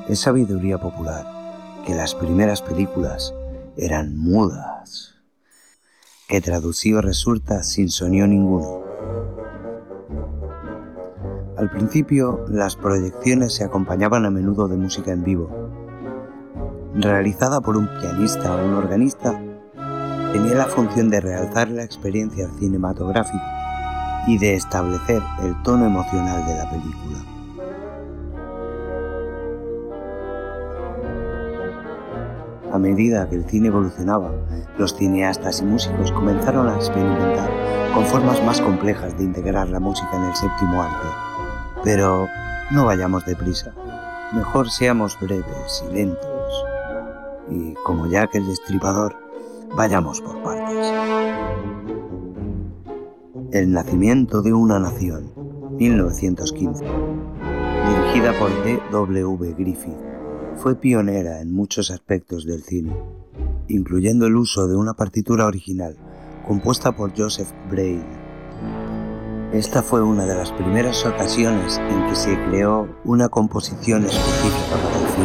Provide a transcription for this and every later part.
Es sabiduría popular que las primeras películas eran mudas, que traducido resulta sin sonido ninguno. Al principio, las proyecciones se acompañaban a menudo de música en vivo, realizada por un pianista o un organista. Tenía la función de realzar la experiencia cinematográfica y de establecer el tono emocional de la película. A medida que el cine evolucionaba, los cineastas y músicos comenzaron a experimentar con formas más complejas de integrar la música en el séptimo arte. Pero no vayamos deprisa, mejor seamos breves y lentos, y como Jack el Destripador, vayamos por partes. El nacimiento de una nación, 1915, dirigida por D.W. Griffith, fue pionera en muchos aspectos del cine, incluyendo el uso de una partitura original compuesta por Joseph Brain. Esta fue una de las primeras ocasiones en que se creó una composición específica para el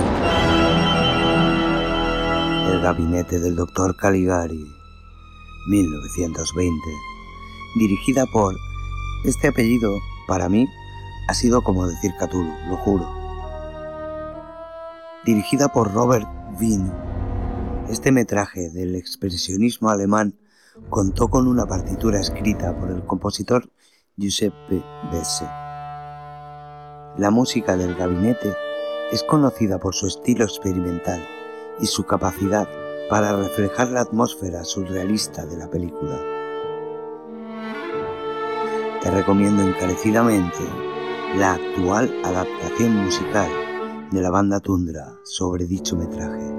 film. El gabinete del Dr. Caligari, 1920, dirigida por... Este apellido, para mí, ha sido como decir Cthulhu, lo juro. Dirigida por Robert Wiene, este metraje del expresionismo alemán contó con una partitura escrita por el compositor Giuseppe Besse. La música del gabinete es conocida por su estilo experimental y su capacidad para reflejar la atmósfera surrealista de la película. Te recomiendo encarecidamente la actual adaptación musical de la banda Tundra sobre dicho metraje.